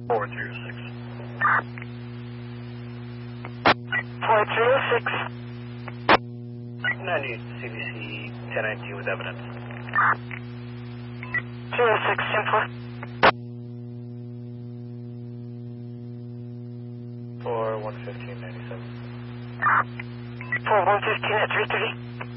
4306. 4306. 98 CBC 1019 with evidence. 06, 10-4. For 11597. For 115 at 330.